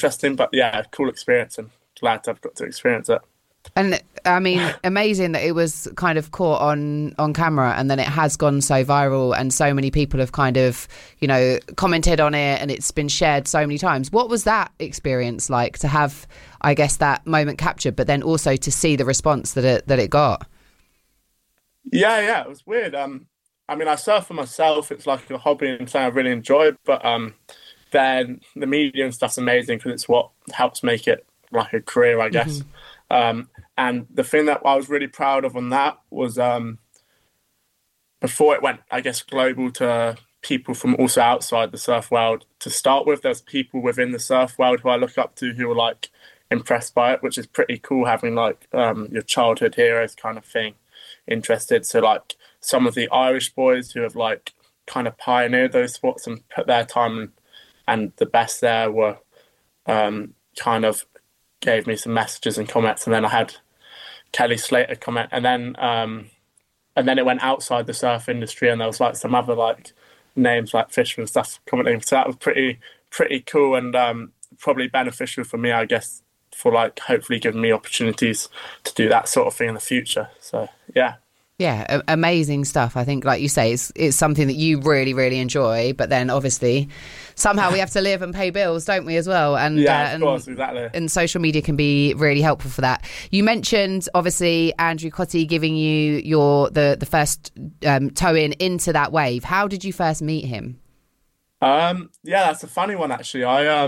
interesting, but yeah, cool experience and glad to have got to experience it. And I mean, amazing that it was kind of caught on camera and then it has gone so viral and so many people have kind of, you know, commented on it and it's been shared so many times. What was that experience like to have, I guess, that moment captured, but then also to see the response that it got? Yeah, it was weird. I mean, I surf for myself. It's like a hobby and something I really enjoy, but then the media and stuff's amazing because it's what helps make it like a career, I guess. And the thing that I was really proud of on that was before it went, I guess, global to people from also outside the surf world. To start with, there's people within the surf world who I look up to who are like impressed by it, which is pretty cool having like your childhood heroes kind of thing interested. So like some of the Irish boys who have like kind of pioneered those sports and put their time in, and the best there were kind of gave me some messages and comments, and then I had Kelly Slater comment, and then it went outside the surf industry, and there was like some other like names like Fisher and stuff commenting. So that was pretty cool and probably beneficial for me, I guess, for like hopefully giving me opportunities to do that sort of thing in the future. So yeah. Yeah, amazing stuff. I think, like you say, it's something that you really, really enjoy. But then, obviously, somehow we have to live and pay bills, don't we, as well? And yeah, of course, exactly. And social media can be really helpful for that. You mentioned, obviously, Andrew Cottee giving you the first toe into that wave. How did you first meet him? Yeah, that's a funny one actually.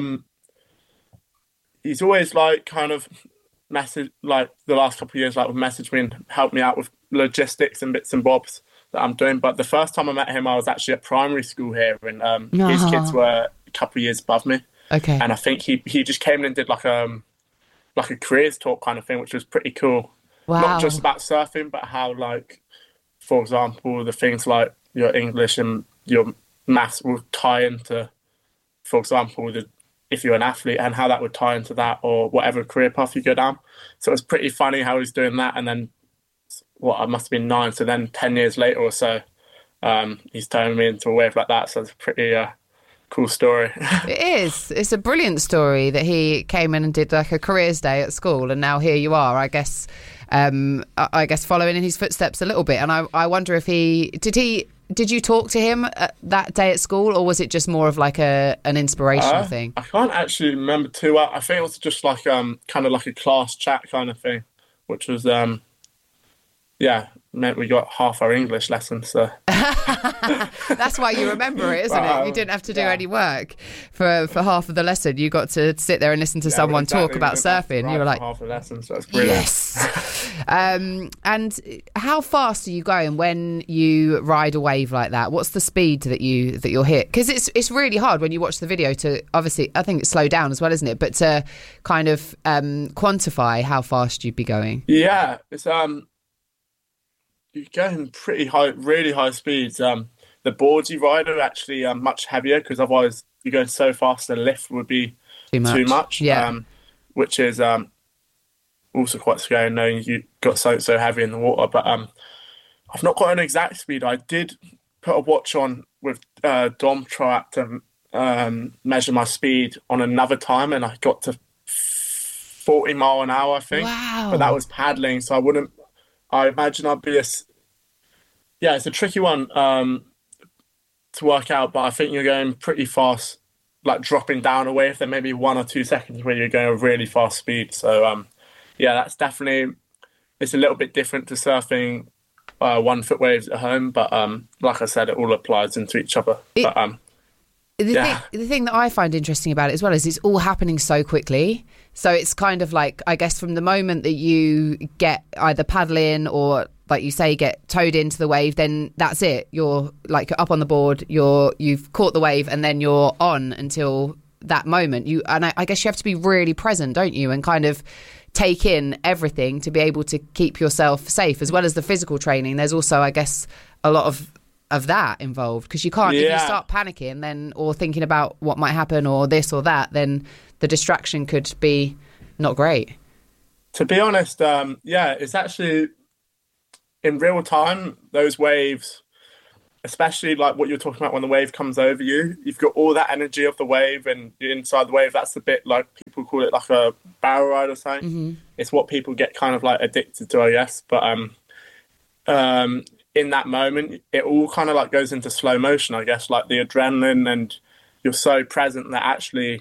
He's always like kind of message like the last couple of years, like would message me and help me out with logistics and bits and bobs that I'm doing. But the first time I met him, I was actually at primary school here, and his kids were a couple of years above me. Okay. And I think he just came in and did like a careers talk kind of thing, which was pretty cool. Wow. Not just about surfing, but how like, for example, the things like your English and your maths will tie into, for example, if you're an athlete and how that would tie into that or whatever career path you go down. So it was pretty funny how he's doing that. And then I must have been 9. So then 10 years later or so, he's turning me into a wave like that. So it's a pretty cool story. It is. It's a brilliant story that he came in and did like a careers day at school. And now here you are, I guess following in his footsteps a little bit. And I wonder if did you talk to him that day at school, or was it just more of like an inspirational thing? I can't actually remember too well. I think it was just like kind of like a class chat kind of thing, which was meant we got half our English lessons. So that's why you remember it, isn't it? You didn't have to do any work for half of the lesson. You got to sit there and listen to someone talk about surfing. You were like, half the lesson, so that's brilliant. Yes. And how fast are you going when you ride a wave like that? What's the speed that you'll hit? Because it's really hard when you watch the video to, obviously, I think it's slow down as well, isn't it? But to kind of quantify how fast you'd be going. Yeah, it's you're going pretty high, really high speeds. The boards you ride are actually much heavier because otherwise you're going so fast the lift would be too much. Yeah. Which is also quite scary knowing you got so heavy in the water. But I've not got an exact speed. I did put a watch on with Dom Troat to measure my speed on another time, and I got to 40 mile an hour, I think. Wow. But that was paddling, so I imagine I'd be it's a tricky one to work out, but I think you're going pretty fast, like dropping down a wave. There may be 1 or 2 seconds where you're going at really fast speed. So, that's definitely, it's a little bit different to surfing 1 foot waves at home, but like I said, it all applies into each other. The thing that I find interesting about it as well is it's all happening so quickly. So it's kind of like, I guess, from the moment that you get either paddling or, like you say, get towed into the wave, then that's it. You're up on the board, you've caught the wave, and then you're on until that moment. I guess you have to be really present, don't you? And kind of take in everything to be able to keep yourself safe, as well as the physical training. There's also, I guess, a lot of that involved, because you can't, if you start panicking then or thinking about what might happen or this or that, then the distraction could be not great. To be honest, it's actually in real time, those waves especially like what you're talking about when the wave comes over you, you've got all that energy of the wave and you're inside the wave. That's the bit like people call it like a barrel ride or something. It's what people get kind of like addicted to, I guess. But in that moment, it all kind of like goes into slow motion, I guess, like the adrenaline, and you're so present that actually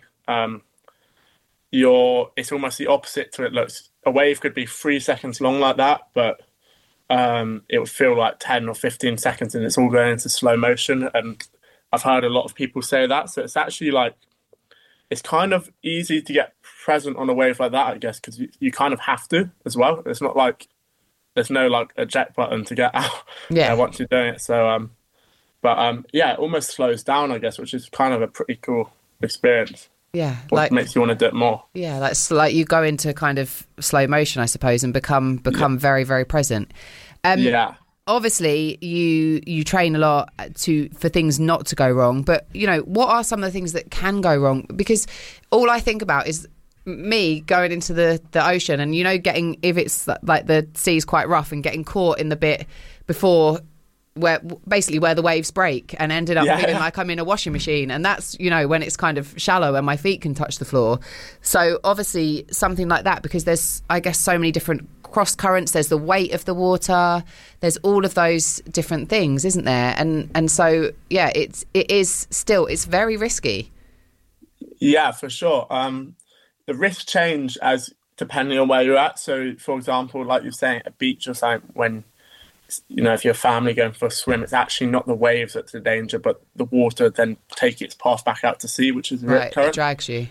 it's almost the opposite to it looks. A wave could be 3 seconds long like that, but it would feel like 10 or 15 seconds and it's all going into slow motion. And I've heard a lot of people say that. So it's actually like, it's kind of easy to get present on a wave like that, I guess, because you kind of have to as well. It's not like there's no like eject button to get out once you're doing it. So, it almost slows down, I guess, which is kind of a pretty cool experience. Yeah, like makes you want to do it more. Yeah, that's like you go into kind of slow motion, I suppose, and become very, very present. Obviously, you train a lot for things not to go wrong, but you know, what are some of the things that can go wrong? Because all I think about is me going into the ocean, and you know, if it's like the sea's quite rough and getting caught in the bit before where the waves break and ended up feeling like I'm in a washing machine, and that's, you know, when it's kind of shallow and my feet can touch the floor. So obviously something like that, because there's, I guess, so many different cross currents, there's the weight of the water, there's all of those different things, isn't there? And so it's very risky. Yeah, for sure. The risks change as depending on where you're at. So for example, like you're saying, at a beach or something, when, you know, if you're a family going for a swim, it's actually not the waves that's the danger, but the water then take its path back out to sea, which is right. current. It drags you.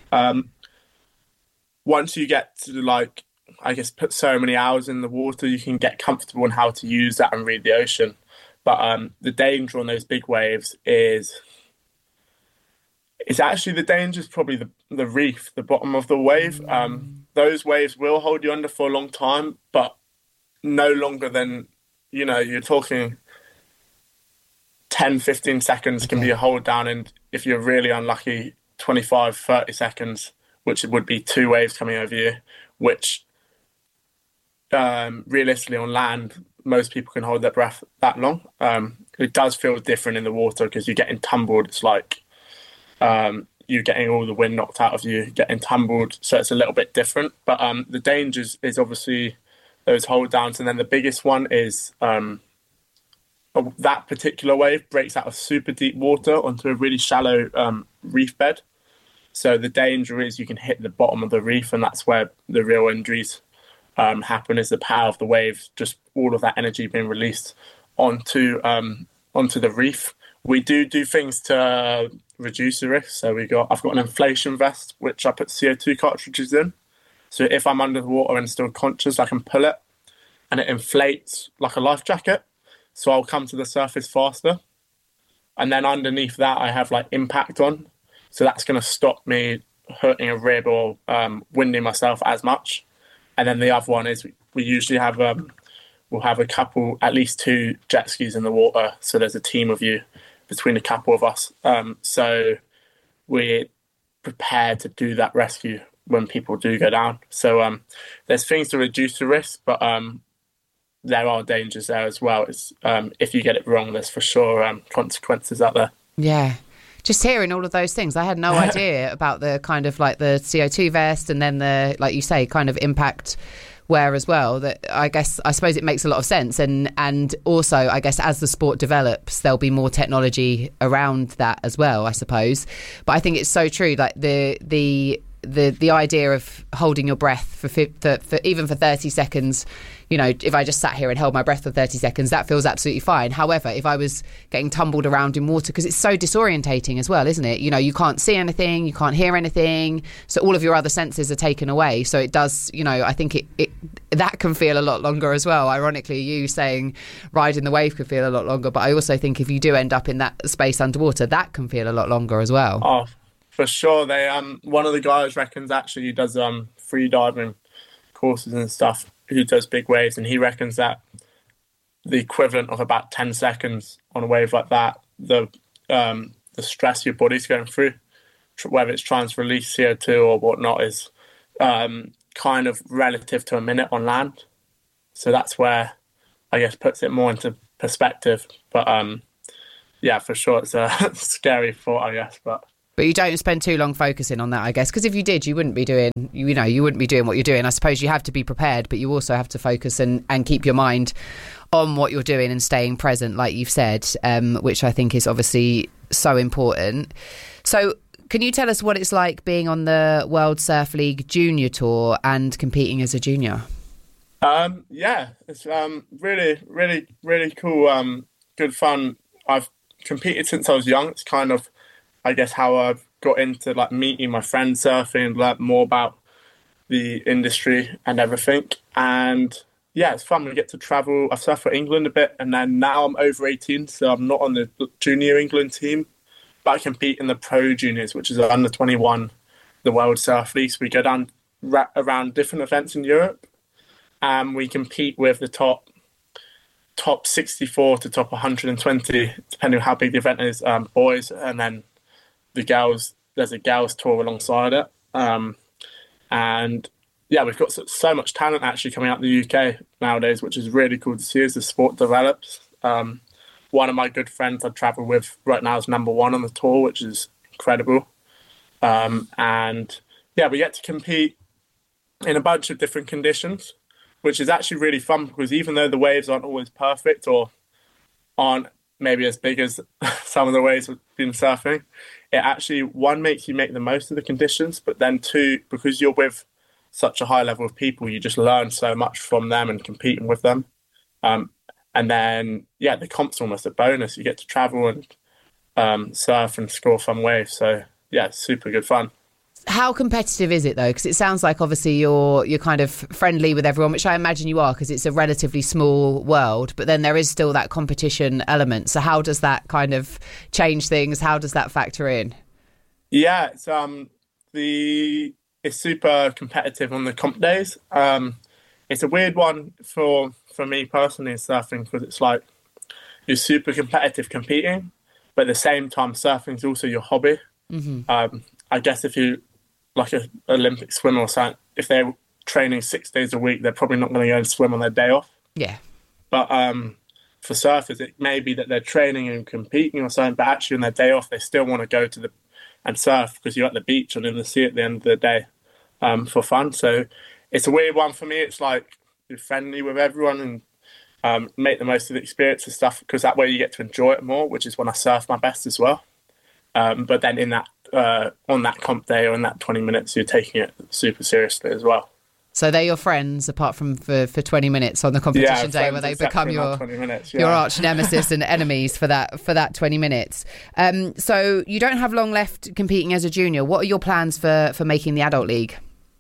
Once you get to, like, I guess, put so many hours in the water, you can get comfortable in how to use that and read the ocean. But the danger on those big waves is actually, the danger is probably the reef, the bottom of the wave. Those waves will hold you under for a long time, but no longer than, you know, you're talking 10, 15 seconds can be a hold down. And if you're really unlucky, 25, 30 seconds, which would be 2 waves coming over you, which realistically on land, most people can hold their breath that long. It does feel different in the water because you're getting tumbled. It's like you're getting all the wind knocked out of you, getting tumbled. So it's a little bit different. But the dangers is obviously those hold downs. And then the biggest one is that particular wave breaks out of super deep water onto a really shallow reef bed. So the danger is you can hit the bottom of the reef, and that's where the real injuries happen, is the power of the wave, just all of that energy being released onto the reef. We do things to reduce the risk. So I've got an inflation vest, which I put CO2 cartridges in. So if I'm under the water and still conscious, I can pull it and it inflates like a life jacket. So I'll come to the surface faster. And then underneath that, I have like impact on. So that's going to stop me hurting a rib or winding myself as much. And then the other one is we usually have, we'll have a couple, at least 2 jet skis in the water. So there's a team of you between a couple of us. So we're prepared to do that rescue when people do go down. So there's things to reduce the risk, but there are dangers there as well. It's if you get it wrong, there's for sure consequences out there. Yeah. Just hearing all of those things, I had no idea about the kind of like the CO2 vest and then the, like you say, kind of impact wear as well. That I suppose it makes a lot of sense. And also, I guess, as the sport develops, there'll be more technology around that as well, I suppose. But I think it's so true, like the idea of holding your breath for even for 30 seconds, you know, if I just sat here and held my breath for 30 seconds, that feels absolutely fine. However, if I was getting tumbled around in water, because it's so disorientating as well, isn't it? You know, you can't see anything, you can't hear anything. So all of your other senses are taken away. So it does, you know, I think it that can feel a lot longer as well. Ironically, you saying riding the wave could feel a lot longer. But I also think if you do end up in that space underwater, that can feel a lot longer as well. Oh, for sure. They one of the guys reckons actually he does free diving courses and stuff, who does big waves, and he reckons that the equivalent of about 10 seconds on a wave like that, the stress your body's going through, whether it's trying to release CO2 or whatnot, is kind of relative to a minute on land. So that's where I guess puts it more into perspective. But yeah, for sure, it's a scary thought, I guess, But you don't spend too long focusing on that, I guess, because if you did, you wouldn't be doing, you wouldn't be doing what you're doing. I suppose you have to be prepared, but you also have to focus and keep your mind on what you're doing and staying present, like you've said, which I think is obviously so important. So can you tell us what it's like being on the World Surf League Junior Tour and competing as a junior? Yeah, it's really, really, really cool. Good fun. I've competed since I was young. It's kind of, I guess, how I've got into like meeting my friends surfing and learn more about the industry and everything. And yeah, it's fun. We get to travel. I've surfed for England a bit, and then now I'm over 18, so I'm not on the junior England team, but I compete in the pro juniors, which is under 21, the World Surf League. So we go down around different events in Europe, and we compete with the top 64 to top 120, depending on how big the event is, boys, and then the girls. There's a girls tour alongside it, and yeah, we've got so much talent actually coming out of the UK nowadays, which is really cool to see as the sport develops. One of my good friends I travel with right now is #1 on the tour, which is incredible. And yeah, we get to compete in a bunch of different conditions, which is actually really fun because even though the waves aren't always perfect or aren't maybe as big as some of the waves we've been surfing, it actually, one, makes you make the most of the conditions, but then two, because you're with such a high level of people, you just learn so much from them and competing with them. And then, yeah, the comp's almost a bonus. You get to travel and surf and score fun waves. So, yeah, it's super good fun. How competitive is it though? Because it sounds like obviously you're kind of friendly with everyone, which I imagine you are because it's a relatively small world, but then there is still that competition element. So how does that kind of change things? How does that factor in? Yeah, it's super competitive on the comp days. It's a weird one for me personally in surfing because it's like you're super competitive competing, but at the same time surfing is also your hobby. Mm-hmm. I guess if you like an Olympic swimmer or something, if they're training 6 days a week, they're probably not going to go and swim on their day off. Yeah. But for surfers, it may be that they're training and competing or something, but actually on their day off, they still want to go and surf because you're at the beach and in the sea at the end of the day for fun. So it's a weird one for me. It's like you're friendly with everyone and make the most of the experience and stuff because that way you get to enjoy it more, which is when I surf my best as well. But then in that on that comp day or in that 20 minutes, you're taking it super seriously as well. So they're your friends, apart from for 20 minutes on the competition day, where they become your arch nemesis and enemies for that 20 minutes. So you don't have long left competing as a junior. What are your plans for making the adult league?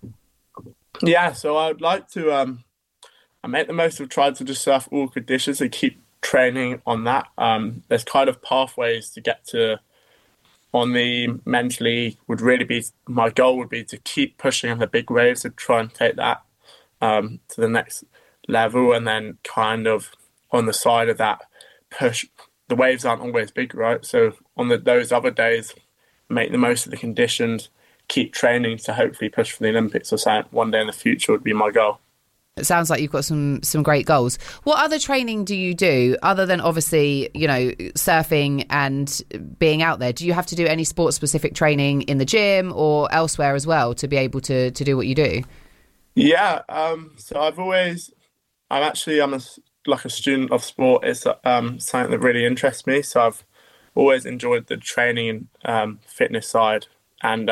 Yeah, so I'd like to. I make the most of trying to just surf all conditions and keep training on that. There's kind of pathways to get to. On the men's league would really be my goal would be to keep pushing on the big waves and try and take that to the next level, and then kind of on the side of that push. The waves aren't always big, right? So on those other days, make the most of the conditions, keep training to hopefully push for the Olympics or something one day in the future would be my goal. It sounds like you've got some great goals. What other training do you do other than obviously, surfing and being out there? Do you have to do any sport specific training in the gym or elsewhere as well to be able to do what you do? Yeah. So I'm a student of sport. It's something that really interests me. So I've always enjoyed the training and fitness side. And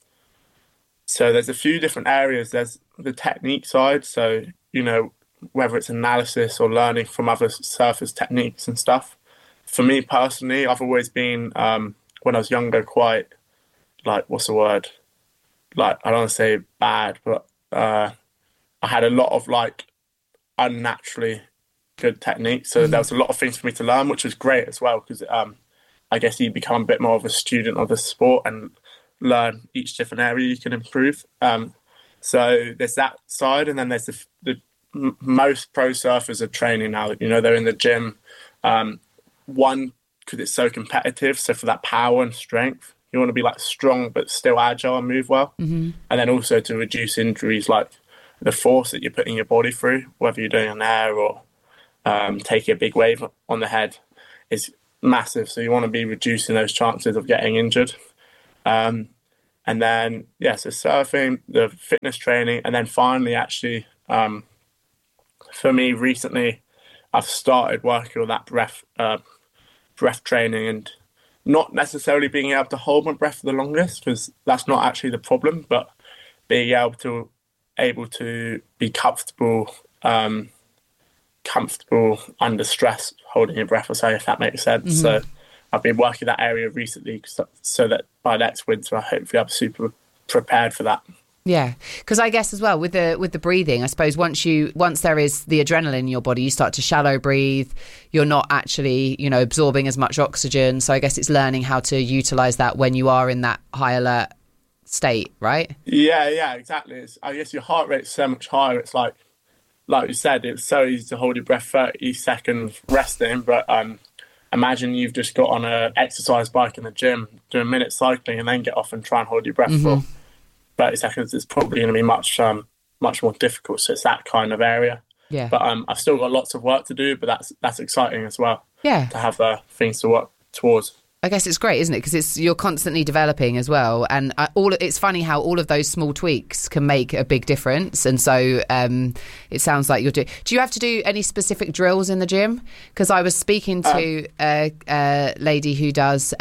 so there's a few different areas. There's the technique side, so whether it's analysis or learning from other surfers' techniques and stuff. For me personally, I've always been when I was younger quite what's the word? I don't want to say bad, but I had a lot of unnaturally good techniques. So there was a lot of things for me to learn, which was great as well because I guess you become a bit more of a student of the sport and learn each different area you can improve. So there's that side, and then there's the most pro surfers are training now. They're in the gym. One, because it's so competitive. So for that power and strength, you want to be strong but still agile and move well. Mm-hmm. And then also to reduce injuries, like the force that you're putting your body through, whether you're doing an air or taking a big wave on the head, is massive. So you want to be reducing those chances of getting injured. And then, so surfing, the fitness training, and then finally, actually, for me recently, I've started working on that breath training, and not necessarily being able to hold my breath for the longest, because that's not actually the problem, but being able to be comfortable under stress, holding your breath, or so, if that makes sense. Mm-hmm. So I've been working that area recently, so that by next winter, I hopefully I'm super prepared for that. Yeah, because I guess as well with the breathing, I suppose once there is the adrenaline in your body, you start to shallow breathe. You're not actually, absorbing as much oxygen. So I guess it's learning how to utilize that when you are in that high alert state, right? Yeah, exactly. I guess your heart rate's so much higher. It's like you said, it's so easy to hold your breath 30 seconds resting, but imagine you've just got on an exercise bike in the gym, do a minute cycling, and then get off and try and hold your breath for 30 seconds. It's probably going to be much more difficult. So it's that kind of area. Yeah. But I've still got lots of work to do, but that's exciting as well. Yeah. To have things to work towards. I guess it's great, isn't it? Because you're constantly developing as well, and it's funny how all of those small tweaks can make a big difference. And so it sounds like you're doing. Do you have to do any specific drills in the gym? Because I was speaking to a lady who does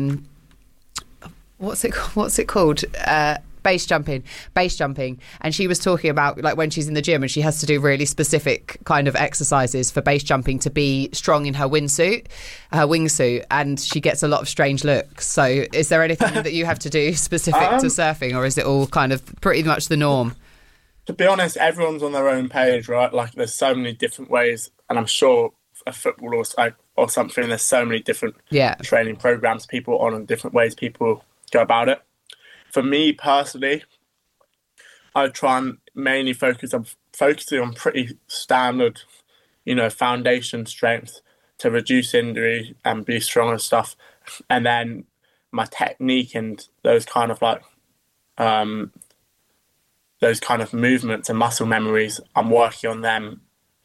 what's it called? Base jumping, and she was talking about like when she's in the gym and she has to do really specific kind of exercises for base jumping to be strong in her wingsuit, and she gets a lot of strange looks. So is there anything that you have to do specific to surfing, or is it all kind of pretty much the norm? To be honest, everyone's on their own page, right? Like there's so many different ways, and I'm sure a football or something, there's so many different training programs people on, and different ways people go about it. For me personally, I try and mainly focusing on pretty standard, foundation strength to reduce injury and be strong and stuff. And then my technique and those kind of movements and muscle memories, I'm working on them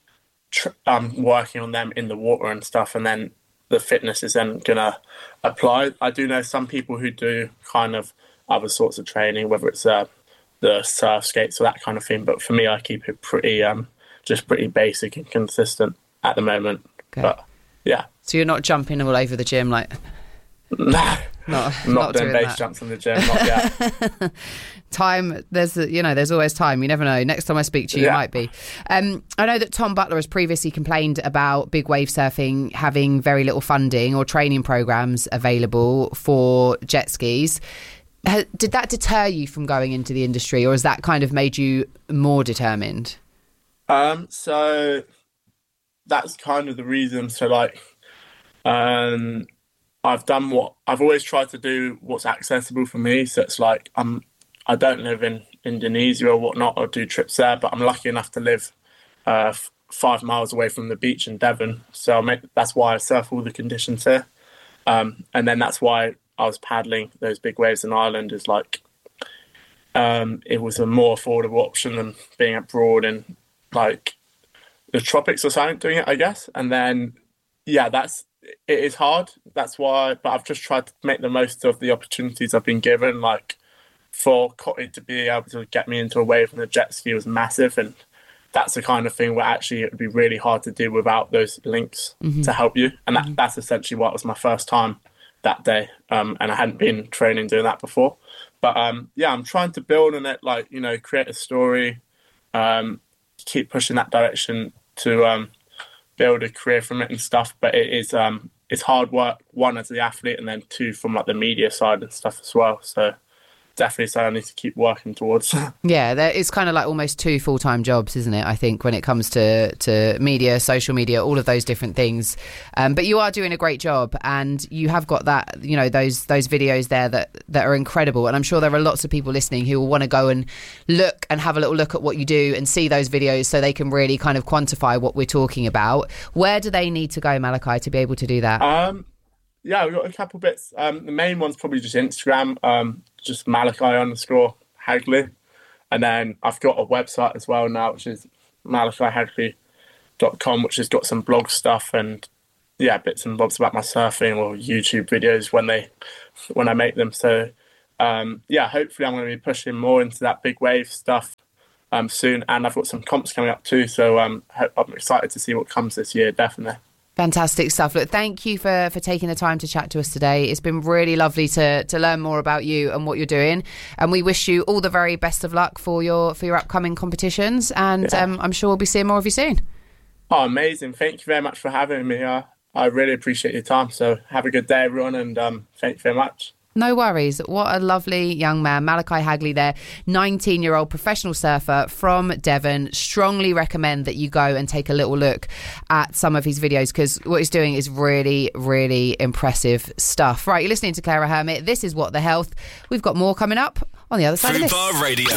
in the water and stuff. And then the fitness is then gonna apply. I do know some people who do kind of other sorts of training, whether it's the surf skates or that kind of thing. But for me, I keep it pretty basic and consistent at the moment. Okay. But yeah. So you're not jumping all over the gym like? No, not doing base jumps in the gym. Not yet. Time, there's always time. You never know. Next time I speak to you, you might be. I know that Tom Butler has previously complained about big wave surfing having very little funding or training programs available for jet skis. Did that deter you from going into the industry, or has that kind of made you more determined? So that's kind of the reason. So I've done what I've always tried to do, what's accessible for me. So it's like I don't live in Indonesia or whatnot, or do trips there, but I'm lucky enough to live 5 miles away from the beach in Devon. So that's why I surf all the conditions here. And then that's why I was paddling those big waves in Ireland, is like it was a more affordable option than being abroad in like the tropics or something doing it, I guess. And then it is hard. That's why, but I've just tried to make the most of the opportunities I've been given. Like for Cotty to be able to get me into a wave and the jet ski was massive, and that's the kind of thing where actually it would be really hard to do without those links to help you. And that's essentially what was my first time that day, and I hadn't been training doing that before. But I'm trying to build on it, create a story, keep pushing that direction to build a career from it and stuff. But it's hard work, one as the athlete, and then two from like the media side and stuff as well. So definitely something I need to keep working towards. Yeah, it's kind of like almost 2 full-time jobs, isn't it? I think when it comes to media, social media, all of those different things. But you are doing a great job, and you have got that, those videos there that are incredible. And I'm sure there are lots of people listening who will want to go and look and have a little look at what you do and see those videos so they can really kind of quantify what we're talking about. Where do they need to go, Malachi, to be able to do that? Yeah, we've got a couple bits. The main one's probably just Instagram, just Malachi_Hagley. And then I've got a website as well now, which is malachihagley.com, which has got some blog stuff and bits and bobs about my surfing or YouTube videos when I make them. So hopefully I'm going to be pushing more into that big wave stuff soon, and I've got some comps coming up too, so I'm excited to see what comes this year, definitely. Fantastic stuff. Look, thank you for taking the time to chat to us today. It's been really lovely to learn more about you and what you're doing, and we wish you all the very best of luck for your upcoming competitions, and I'm sure we'll be seeing more of you soon. Oh, amazing. Thank you very much for having me. I really appreciate your time, so have a good day, everyone, and thank you very much. No worries. What a lovely young man. Malachi Hagley there, 19-year-old professional surfer from Devon. Strongly recommend that you go and take a little look at some of his videos, because what he's doing is really, really impressive stuff. Right, you're listening to Clara Hermit. This is What the Health. We've got more coming up on the other side of this. Fubar Radio.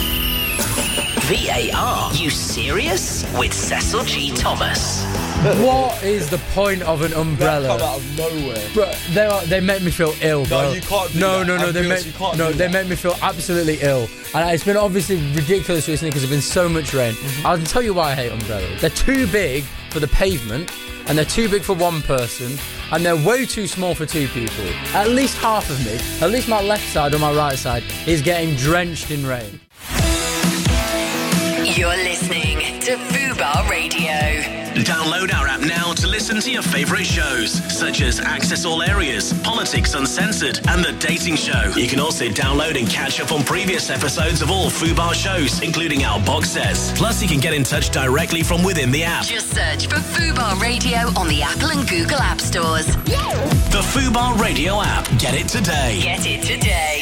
VAR. You serious? With Cecil G. Thomas. What is the point of an umbrella? They come out of nowhere. Bro, they make me feel ill, bro. No, you can't do that. They make me feel absolutely ill. And it's been obviously ridiculous recently because there's been so much rain. I'll tell you why I hate umbrellas. They're too big for the pavement, and they're too big for one person, and they're way too small for two people. At least half of me, at least my left side or my right side, is getting drenched in rain. You're listening to Fubar Radio. Download our app now to listen to your favourite shows, such as Access All Areas, Politics Uncensored, and The Dating Show. You can also download and catch up on previous episodes of all Fubar shows, including our box sets. Plus, you can get in touch directly from within the app. Just search for Fubar Radio on the Apple and Google App Stores. The Fubar Radio app. Get it today. Get it today.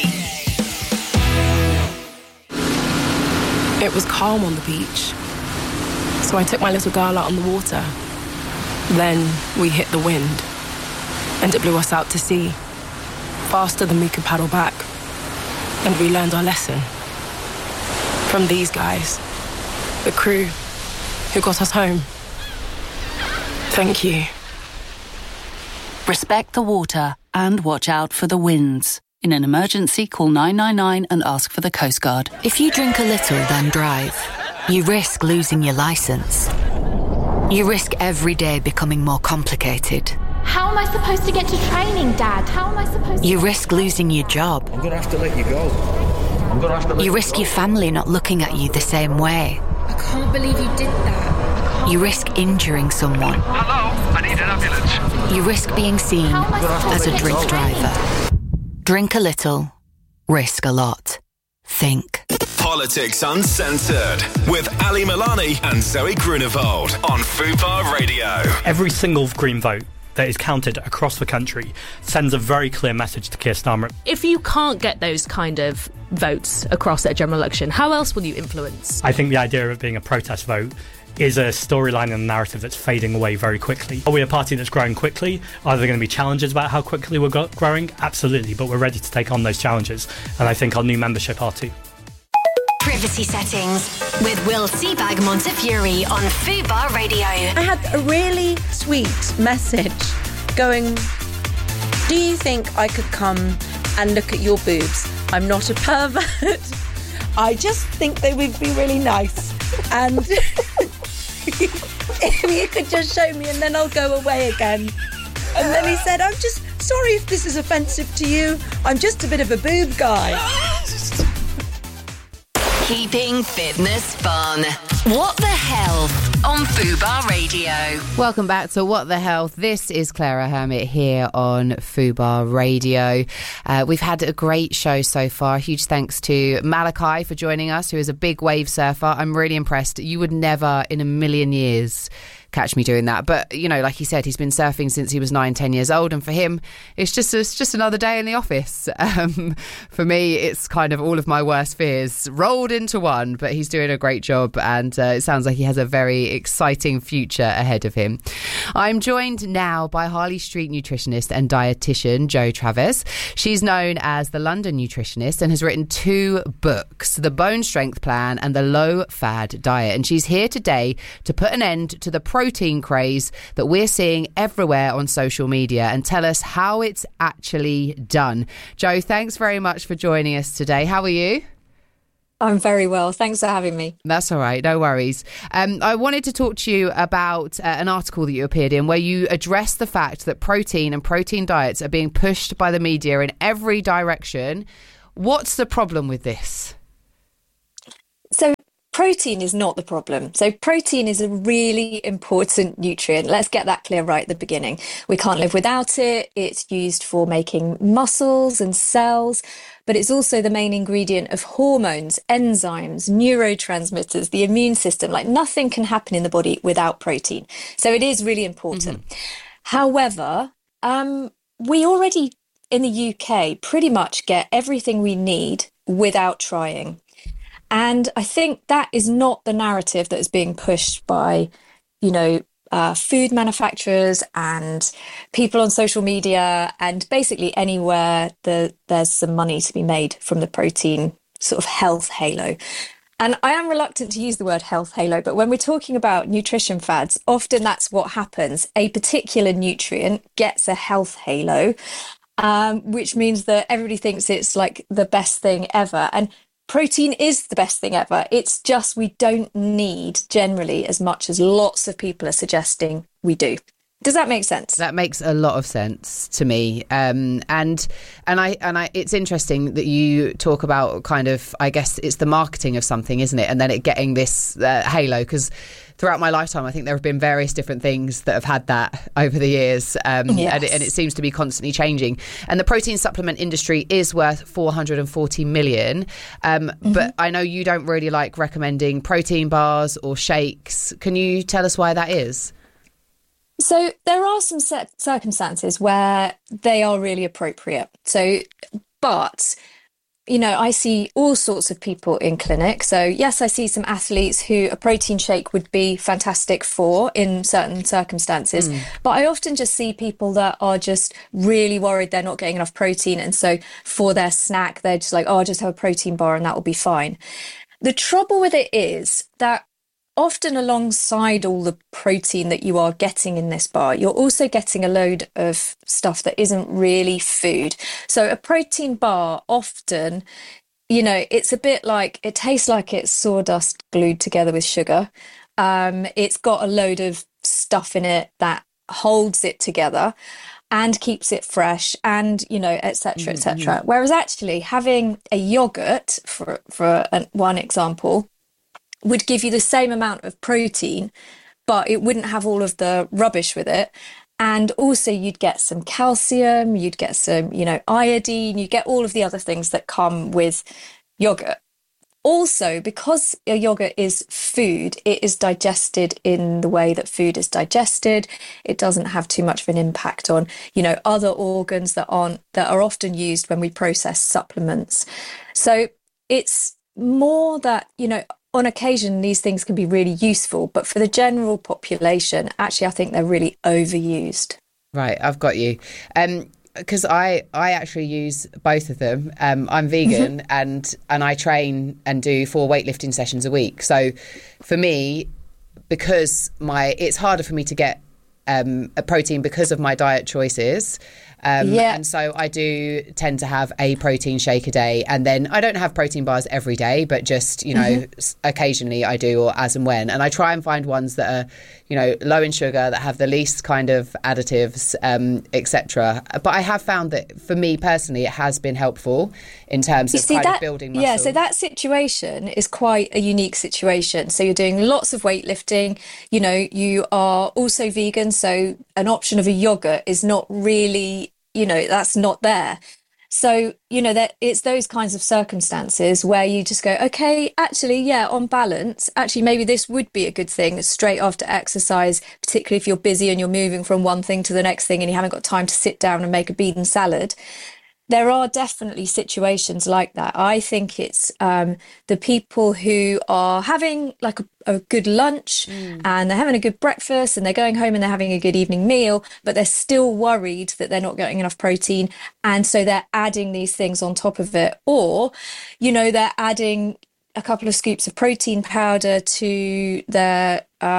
It was calm on the beach, so I took my little girl out on the water. Then we hit the wind, and it blew us out to sea, faster than we could paddle back. And we learned our lesson from these guys, the crew who got us home. Thank you. Respect the water and watch out for the winds. In an emergency, call 999 and ask for the Coast Guard. If you drink a little, then drive, you risk losing your licence. You risk every day becoming more complicated. How am I supposed to get to training, Dad? How am I supposed to... You risk losing your job. I'm going to have to let you go. You risk your family not looking at you the same way. I can't believe you did that. You risk injuring someone. Hello, I need an ambulance. You risk being seen as a drink driver. Drink a little, risk a lot. Think. Politics Uncensored with Ali Milani and Zoe Grunewald on Fubar Radio. Every single Green vote that is counted across the country sends a very clear message to Keir Starmer. If you can't get those kind of votes across at a general election, how else will you influence? I think the idea of it being a protest vote is a storyline and a narrative that's fading away very quickly. Are we a party that's growing quickly? Are there going to be challenges about how quickly we're growing? Absolutely, but we're ready to take on those challenges, and I think our new membership are too. Privacy Settings with Will Seabag Montefiore on Fubar Radio. I had a really sweet message going, do you think I could come and look at your boobs? I'm not a pervert. I just think they would be really nice. And if you could just show me and then I'll go away again. And then he said, I'm just sorry if this is offensive to you. I'm just a bit of a boob guy. Keeping fitness fun. What the Health on Fubar Radio. Welcome back to What the Health. This is Clara Hermit here on Fubar Radio. We've had a great show so far. Huge thanks to Malachi for joining us, who is a big wave surfer. I'm really impressed. You would never in a million years catch me doing that. But, you know, like he said, he's been surfing since he was 9-10 years old. And for him, it's just another day in the office. For me, it's kind of all of my worst fears rolled into one. But he's doing a great job. And it sounds like he has a very exciting future ahead of him. I'm joined now by Harley Street nutritionist and dietitian Jo Traves. She's known as the London Nutritionist and has written 2 books, The Bone Strength Plan and The Low Fad Diet. And she's here today to put an end to the protein craze that we're seeing everywhere on social media and tell us how it's actually done. Jo, thanks very much for joining us today. How are you? I'm very well. Thanks for having me. That's all right. No worries. I wanted to talk to you about an article that you appeared in where you addressed the fact that protein and protein diets are being pushed by the media in every direction. What's the problem with this? So protein is not the problem. So protein is a really important nutrient. Let's get that clear right at the beginning. We can't live without it. It's used for making muscles and cells, but it's also the main ingredient of hormones, enzymes, neurotransmitters, the immune system. Like nothing can happen in the body without protein. So it is really important. However, we already in the UK pretty much get everything we need without trying. And I think that is not the narrative that is being pushed by, food manufacturers and people on social media and basically anywhere there's some money to be made from the protein sort of health halo. And I am reluctant to use the word health halo, but when we're talking about nutrition fads, often that's what happens. A particular nutrient gets a health halo, which means that everybody thinks it's like the best thing ever. And protein is the best thing ever. It's just we don't need generally as much as lots of people are suggesting we do. Does that make sense? That makes a lot of sense to me. And I, it's interesting that you talk about kind of, I guess it's the marketing of something, isn't it? And then it getting this halo, because throughout my lifetime, I think there have been various different things that have had that over the years. Yes. And it seems to be constantly changing. And the protein supplement industry is worth 440 million. But I know you don't really like recommending protein bars or shakes. Can you tell us why that is? So there are some circumstances where they are really appropriate. But I see all sorts of people in clinic. So yes, I see some athletes who a protein shake would be fantastic for in certain circumstances. But I often just see people that are just really worried they're not getting enough protein. And so for their snack, they're just like, I'll just have a protein bar and that will be fine. The trouble with it is that often alongside all the protein that you are getting in this bar, you're also getting a load of stuff that isn't really food. So a protein bar often, it's a bit like, it tastes like it's sawdust glued together with sugar. It's got a load of stuff in it that holds it together and keeps it fresh and, et cetera, et cetera. Whereas actually having a yogurt, for one example, would give you the same amount of protein, but it wouldn't have all of the rubbish with it. And also you'd get some calcium, you'd get some, iodine, you get all of the other things that come with yogurt. Also, because a yogurt is food, it is digested in the way that food is digested. It doesn't have too much of an impact on, other organs that are often used when we process supplements. So it's more that, on occasion, these things can be really useful, but for the general population, actually, I think they're really overused. Right, I've got you. Because I actually use both of them. I'm vegan and I train and do 4 weightlifting sessions a week. So for me, because it's harder for me to get a protein because of my diet choices. And so I do tend to have a protein shake a day, and then I don't have protein bars every day, but just, occasionally I do, or as and when. And I try and find ones that are, low in sugar, that have the least kind of additives, etc. But I have found that for me personally, it has been helpful in terms of of building muscle. Yeah, so that situation is quite a unique situation. So you're doing lots of weightlifting, you are also vegan, so an option of a yogurt is not really, that's not there. So, that it's those kinds of circumstances where you just go, okay, actually, on balance, actually, maybe this would be a good thing straight after exercise, particularly if you're busy and you're moving from one thing to the next thing and you haven't got time to sit down and make a bean salad. There are definitely situations like that. I think it's the people who are having like a good lunch and they're having a good breakfast and they're going home and they're having a good evening meal, but they're still worried that they're not getting enough protein. And so they're adding these things on top of it. Or, they're adding a couple of scoops of protein powder to their,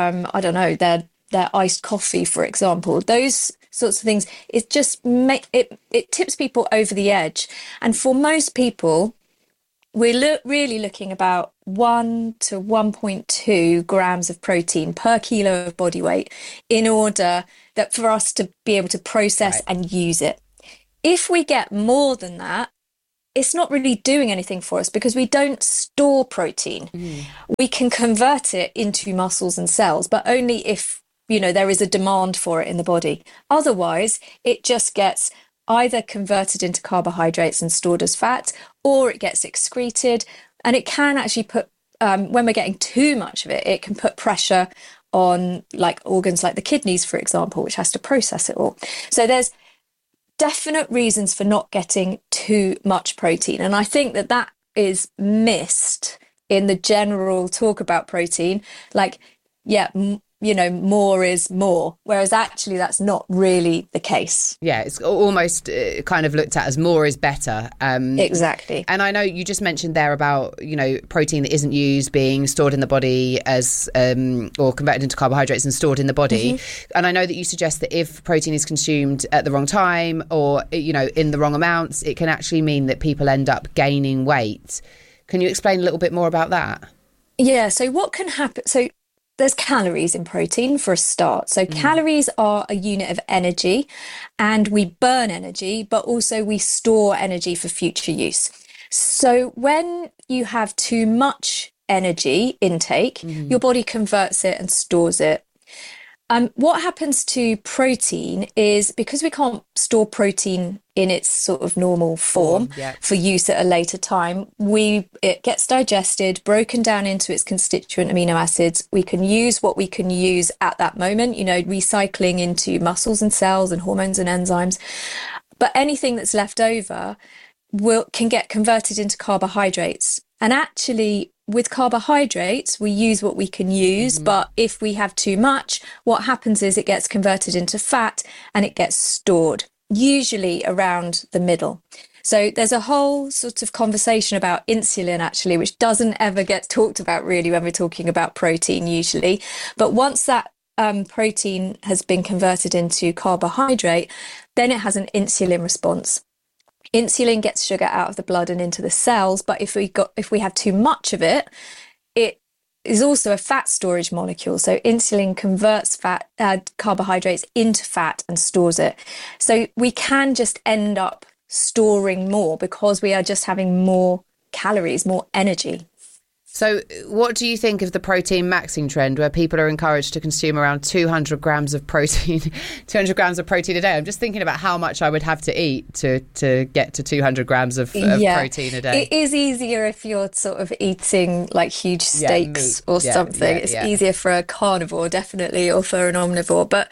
their iced coffee, for example. Those sorts of things, it just it tips people over the edge. And for most people, we're really looking about 1 to 1.2 grams of protein per kilo of body weight in order that for us to be able to process and use it. If we get more than that, it's not really doing anything for us because we don't store protein. We can convert it into muscles and cells, but only if, there is a demand for it in the body. Otherwise, it just gets either converted into carbohydrates and stored as fat, or it gets excreted. And it can actually put, when we're getting too much of it, it can put pressure on like organs like the kidneys, for example, which has to process it all. So there's definite reasons for not getting too much protein. And I think that is missed in the general talk about protein. Like, more is more, whereas actually that's not really the case. Yeah, it's almost kind of looked at as more is better. Exactly. And I know you just mentioned there about, protein that isn't used being stored in the body as or converted into carbohydrates and stored in the body. And I know that you suggest that if protein is consumed at the wrong time or, in the wrong amounts, it can actually mean that people end up gaining weight. Can you explain a little bit more about that? Yeah, so what can happen? So there's calories in protein for a start. So calories are a unit of energy, and we burn energy, but also we store energy for future use. So when you have too much energy intake, your body converts it and stores it. What happens to protein is, because we can't store protein in its sort of normal form for use at a later time, it gets digested, broken down into its constituent amino acids. We can use what we can use at that moment, recycling into muscles and cells and hormones and enzymes. But anything that's left over can get converted into carbohydrates. And actually, with carbohydrates, we use what we can use, but if we have too much, what happens is it gets converted into fat and it gets stored, usually around the middle. So there's a whole sort of conversation about insulin, actually, which doesn't ever get talked about really when we're talking about protein usually. But once that protein has been converted into carbohydrate, then it has an insulin response. Insulin gets sugar out of the blood and into the cells, but if we have too much of it, it is also a fat storage molecule. So insulin converts carbohydrates into fat and stores it. So we can just end up storing more because we are just having more calories, more energy. So what do you think of the protein maxing trend, where people are encouraged to consume around 200 grams of protein, 200 grams of protein a day? I'm just thinking about how much I would have to eat to get to 200 grams of protein a day. It is easier if you're sort of eating like huge steaks or something. It's easier for a carnivore, definitely, or for an omnivore. But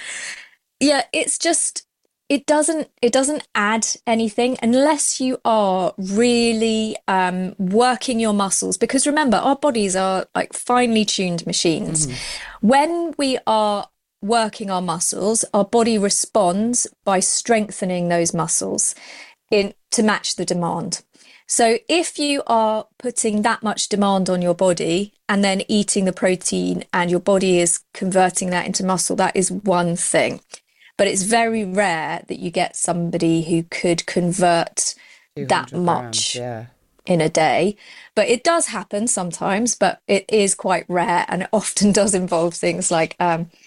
it's just, it doesn't add anything unless you are really working your muscles, because remember, our bodies are like finely tuned machines. When we are working our muscles, our body responds by strengthening those muscles to match the demand. So if you are putting that much demand on your body and then eating the protein and your body is converting that into muscle, that is one thing. But it's very rare that you get somebody who could convert that much in a day. But it does happen sometimes, but it is quite rare, and it often does involve things like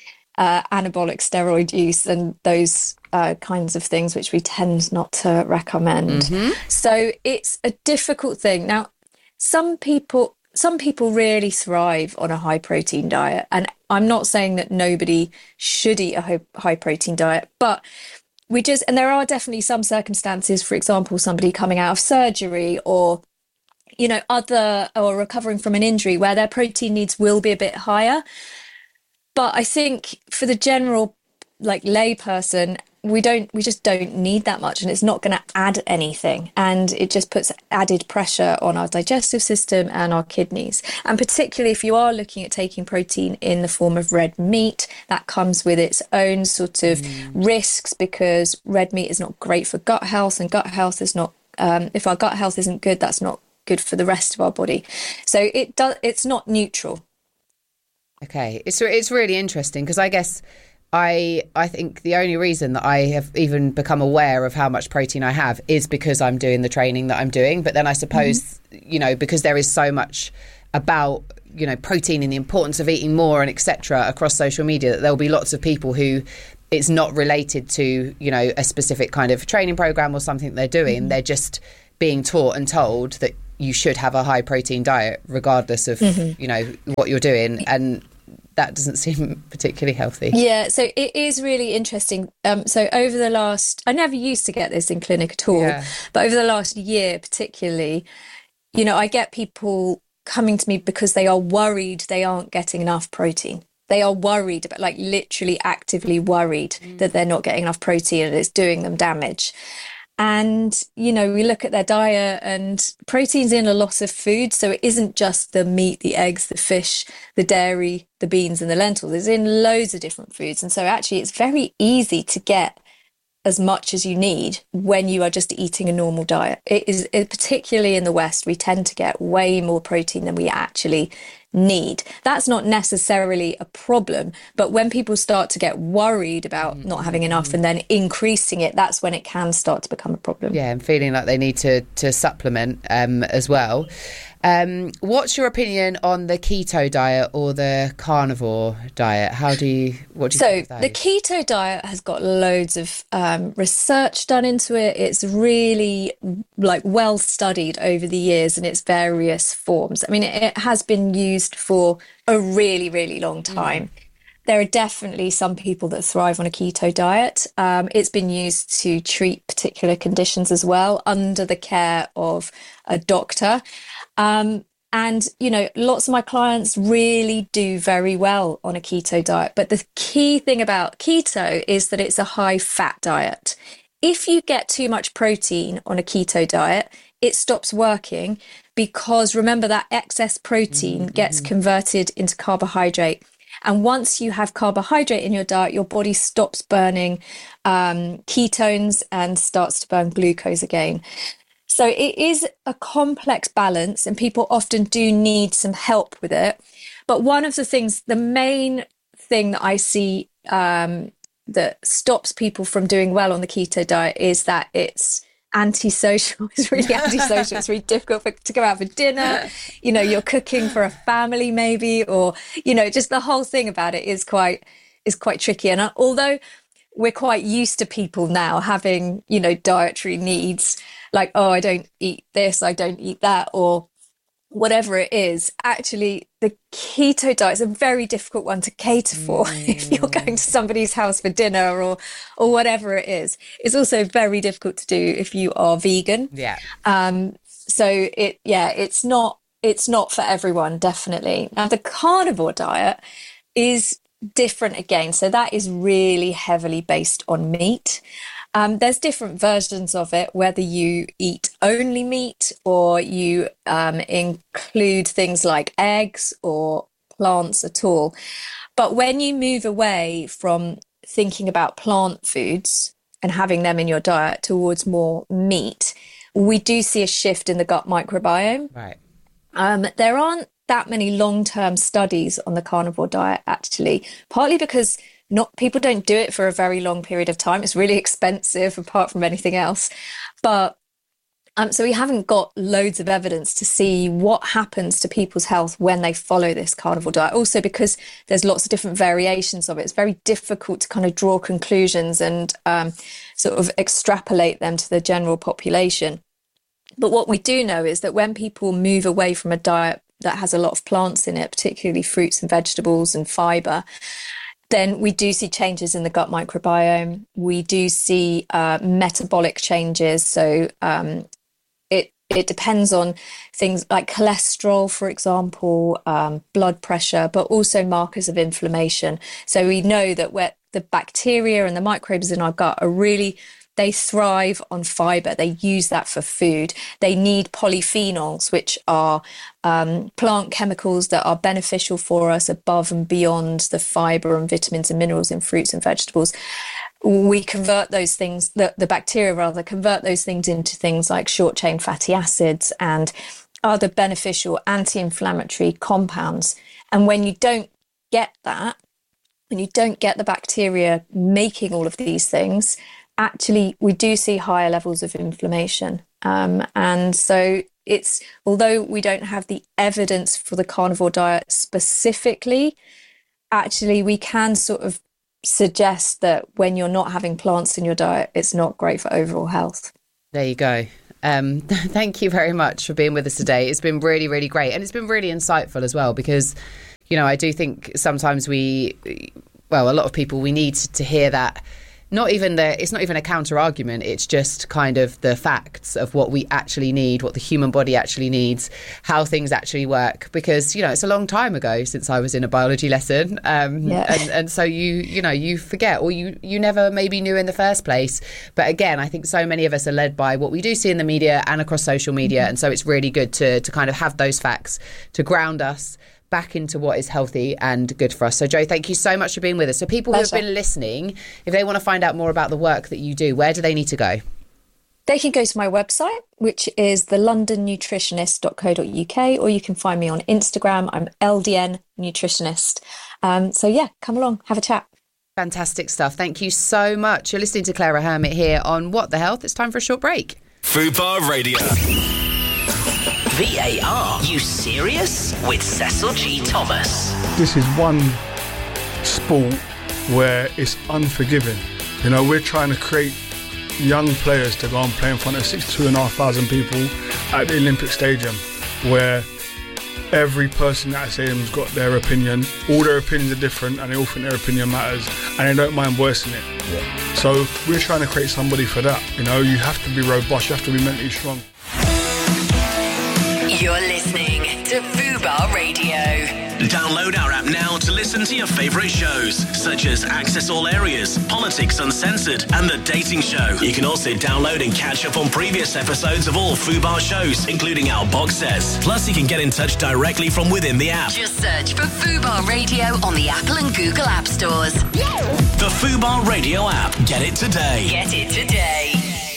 anabolic steroid use and those kinds of things, which we tend not to recommend. So it's a difficult thing. Now, some people really thrive on a high protein diet, and I'm not saying that nobody should eat a high protein diet, but and there are definitely some circumstances, for example, somebody coming out of surgery or, or recovering from an injury, where their protein needs will be a bit higher. But I think for the general lay person, we just don't need that much, and it's not going to add anything, and it just puts added pressure on our digestive system and our kidneys. And particularly if you are looking at taking protein in the form of red meat, that comes with its own sort of risks, because red meat is not great for gut health, and gut health is not if our gut health isn't good, that's not good for the rest of our body. So it's not neutral. Okay, it's really interesting, because I guess I think the only reason that I have even become aware of how much protein I have is because I'm doing the training that I'm doing. But then I suppose, because there is so much about, protein and the importance of eating more and etc. across social media, that there'll be lots of people who it's not related to, a specific kind of training program or something they're doing. They're just being taught and told that you should have a high protein diet regardless of, what you're doing. And that doesn't seem particularly healthy. Yeah, so it is really interesting. So over the last, I never used to get this in clinic at all, but over the last year particularly, I get people coming to me because they are worried they aren't getting enough protein. They are worried about, like, literally actively worried that they're not getting enough protein and it's doing them damage. And, we look at their diet and protein's in a lot of food. So it isn't just the meat, the eggs, the fish, the dairy, the beans and the lentils. It's in loads of different foods. And so actually it's very easy to get as much as you need when you are just eating a normal diet. Particularly in the West, we tend to get way more protein than we actually need. That's not necessarily a problem, but when people start to get worried about not having enough and then increasing it, that's when it can start to become a problem. Yeah, and feeling like they need to supplement as well. What's your opinion on the keto diet or the carnivore diet? What do you think of those? The keto diet has got loads of research done into it. It's really well studied over the years in its various forms. I mean, it has been used for a really, really long time. There are definitely some people that thrive on a keto diet. It's been used to treat particular conditions as well under the care of a doctor. And, lots of my clients really do very well on a keto diet. But the key thing about keto is that it's a high fat diet. If you get too much protein on a keto diet, it stops working because remember that excess protein gets converted into carbohydrate. And once you have carbohydrate in your diet, your body stops burning ketones and starts to burn glucose again. So it is a complex balance and people often do need some help with it. But one of the main thing that I see that stops people from doing well on the keto diet is that it's antisocial. It's really antisocial. It's really difficult to go out for dinner. You're cooking for a family maybe, or, just the whole thing about it is quite tricky. And although we're quite used to people now having, dietary needs, like, oh, I don't eat this, I don't eat that, or whatever it is, actually the keto diet is a very difficult one to cater for if you're going to somebody's house for dinner or whatever it is. It's also very difficult to do if you are vegan. So it's not for everyone, definitely. Now the carnivore diet is different again. So that is really heavily based on meat. There's different versions of it, whether you eat only meat or you include things like eggs or plants at all. But when you move away from thinking about plant foods and having them in your diet towards more meat, we do see a shift in the gut microbiome. Right. There aren't that many long-term studies on the carnivore diet, actually, partly because people don't do it for a very long period of time. It's really expensive apart from anything else. But so we haven't got loads of evidence to see what happens to people's health when they follow this carnivore diet. Also because there's lots of different variations of it. It's very difficult to kind of draw conclusions and sort of extrapolate them to the general population. But what we do know is that when people move away from a diet that has a lot of plants in it, particularly fruits and vegetables and fibre, then we do see changes in the gut microbiome. We do see metabolic changes. So it depends on things like cholesterol, for example, blood pressure, but also markers of inflammation. So we know that the bacteria and the microbes in our gut are really, they thrive on fibre. They use that for food. They need polyphenols, which are plant chemicals that are beneficial for us above and beyond the fibre and vitamins and minerals in fruits and vegetables. We convert those things, the bacteria rather, convert those things into things like short-chain fatty acids and other beneficial anti-inflammatory compounds. And when you don't get that, when you don't get the bacteria making all of these things, actually we do see higher levels of inflammation. And so it's, although we don't have the evidence for the carnivore diet specifically, actually we can sort of suggest that when you're not having plants in your diet, it's not great for overall health. There you go. Thank you very much for being with us today. It's been really, really great. And it's been really insightful as well, because, you know, I do think sometimes a lot of people, we need to hear that. It's not even a counter argument. It's just kind of the facts of what we actually need, what the human body actually needs, how things actually work. Because, you know, it's a long time ago since I was in a biology lesson. And so you forget, or you never maybe knew in the first place. But again, I think so many of us are led by what we do see in the media and across social media. Mm-hmm. And so it's really good to kind of have those facts to ground us back into what is healthy and good for us. So Jo, thank you so much for being with us. So people who have been listening, if they want to find out more about the work that you do, where do they need to go? They can go to my website, which is thelondonnutritionist.co.uk, or you can find me on Instagram. I'm LDN Nutritionist. So yeah, come along, have a chat. Fantastic stuff. Thank you so much. You're listening to Clara Hermit here on What the Health. It's time for a short break. Fubar Radio. VAR. You serious? With Cecil G. Thomas. This is one sport where it's unforgiving. You know, we're trying to create young players to go and play in front of 62,500 people at the Olympic Stadium, where every person at that stadium's got their opinion. All their opinions are different, and they all think their opinion matters, and they don't mind voicing it. Yeah. So we're trying to create somebody for that. You know, you have to be robust, you have to be mentally strong. You're listening to Fubar Radio. Download our app now to listen to your favourite shows, such as Access All Areas, Politics Uncensored, and The Dating Show. You can also download and catch up on previous episodes of all Fubar shows, including our box sets. Plus, you can get in touch directly from within the app. Just search for Fubar Radio on the Apple and Google App Stores. The Fubar Radio app. Get it today. Get it today.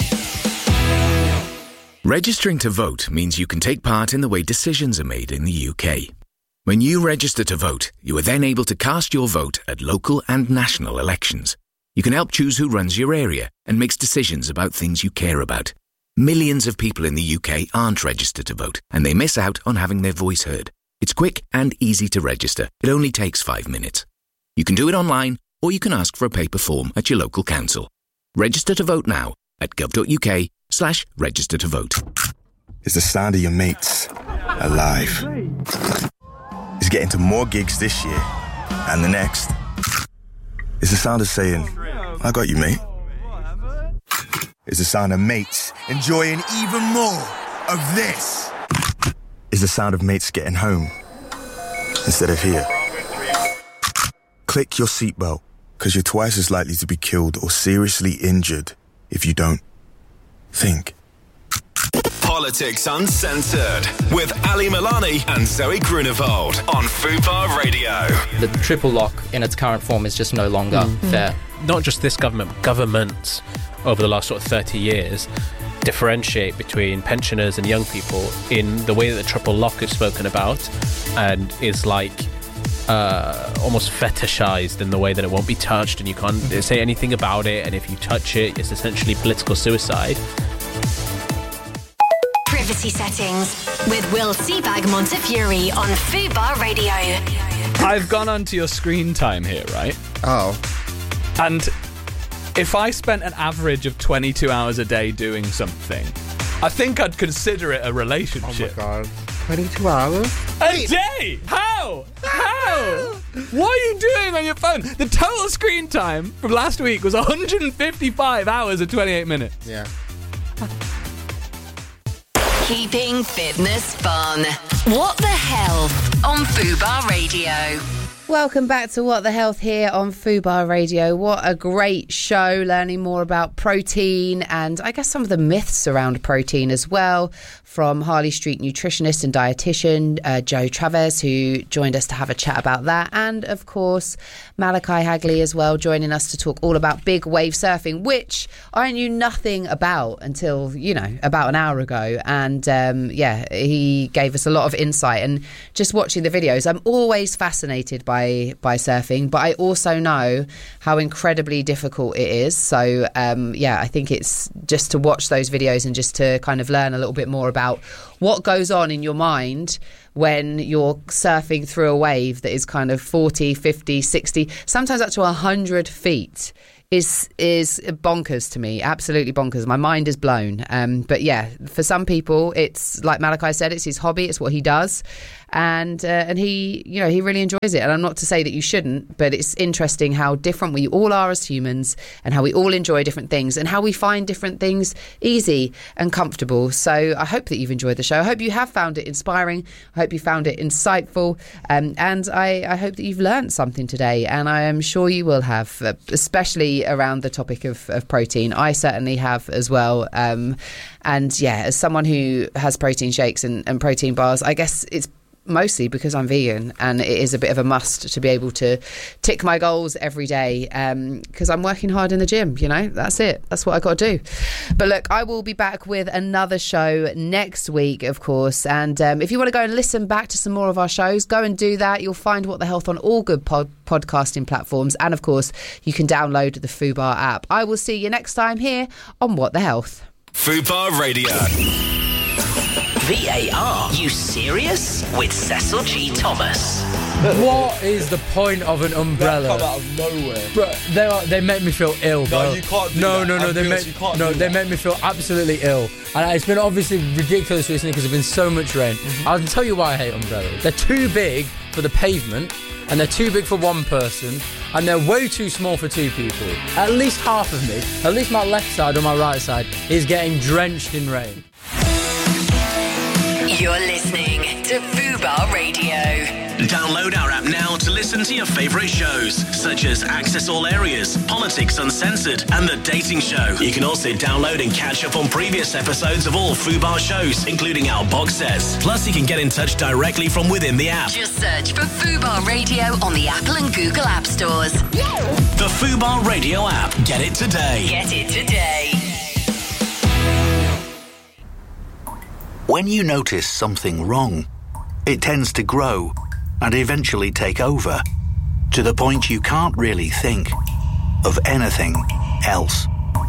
Registering to vote means you can take part in the way decisions are made in the UK. When you register to vote, you are then able to cast your vote at local and national elections. You can help choose who runs your area and makes decisions about things you care about. Millions of people in the UK aren't registered to vote, and they miss out on having their voice heard. It's quick and easy to register. It only takes 5 minutes. You can do it online, or you can ask for a paper form at your local council. Register to vote now at gov.uk/register to vote. It's the sound of your mates alive. It's getting to more gigs this year and the next. It's the sound of saying, I got you, mate. It's the sound of mates enjoying even more of this. It's the sound of mates getting home instead of here. Click your seatbelt, because you're twice as likely to be killed or seriously injured if you don't. Think. Politics Uncensored with Ali Milani and Zoe Grunewald on Fubar Radio. The triple lock in its current form is just no longer fair. Not just this government, governments over the last sort of 30 years differentiate between pensioners and young people in the way that the triple lock is spoken about, and is like almost fetishized in the way that it won't be touched and you can't say anything about it, and if you touch it, it's essentially political suicide. Privacy Settings with Will Seabag Montefiore on Fubar Radio. I've gone onto your screen time here, right? Oh. And if I spent an average of 22 hours a day doing something, I think I'd consider it a relationship. Oh my God. 22 hours? A day? How? What are you doing on your phone? The total screen time from last week was 155 hours and 28 minutes. Yeah. Keeping fitness fun. What the Health on Fubar Radio. Welcome back to What the Health here on Fubar Radio. What a great show, learning more about protein and I guess some of the myths around protein as well, from Harley Street nutritionist and dietitian Jo Traves, who joined us to have a chat about that, and of course Malachi Hagley as well, joining us to talk all about big wave surfing, which I knew nothing about until, about an hour ago. And he gave us a lot of insight, and just watching the videos, I'm always fascinated by by surfing, but I also know how incredibly difficult it is. So I think it's just to watch those videos and just to kind of learn a little bit more about what goes on in your mind when you're surfing through a wave that is kind of 40, 50, 60, sometimes up to 100 feet. Is bonkers to me, absolutely bonkers. My mind is blown. But yeah, for some people, it's like Malachi said, it's his hobby, it's what he does, and he, he really enjoys it. And I'm not to say that you shouldn't, but it's interesting how different we all are as humans, and how we all enjoy different things, and how we find different things easy and comfortable. So I hope that you've enjoyed the show. I hope you have found it inspiring. I hope you found it insightful, and I hope that you've learned something today. And I am sure you will have, especially around the topic of protein. I certainly have as well. And yeah, as someone who has protein shakes and protein bars, I guess it's mostly because I'm vegan, and it is a bit of a must to be able to tick my goals every day, because I'm working hard in the gym. That's it. That's what I got to do. But look, I will be back with another show next week, of course, and if you want to go and listen back to some more of our shows, go and do that. You'll find What the Health on all good podcasting platforms, and of course you can download the Fubar app. I will see you next time here on What the Health. Fubar Radio. VAR, you serious? With Cecil G. Thomas. What is the point of an umbrella? They come out of nowhere. Bro, they make me feel ill, bro. No, you can't do no, that. No, they make me feel absolutely ill. And it's been obviously ridiculous recently because there's been so much rain. I'll tell you why I hate umbrellas. They're too big for the pavement, and they're too big for one person, and they're way too small for two people. At least half of me, at least my left side or my right side, is getting drenched in rain. You're listening to Fubar Radio. Download our app now to listen to your favourite shows, such as Access All Areas, Politics Uncensored, and The Dating Show. You can also download and catch up on previous episodes of all Fubar shows, including our box sets. Plus, you can get in touch directly from within the app. Just search for Fubar Radio on the Apple and Google App Stores. The Fubar Radio app. Get it today. Get it today. When you notice something wrong, it tends to grow and eventually take over, to the point you can't really think of anything else.